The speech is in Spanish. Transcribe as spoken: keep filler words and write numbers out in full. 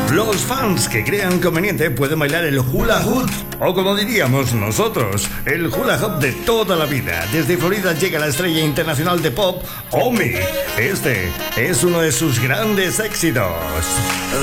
Los fans que crean conveniente pueden bailar el hula hoop, o como diríamos nosotros, el hula hoop de toda la vida. Desde Florida llega la estrella internacional de pop, Omi. Este es uno de sus grandes éxitos.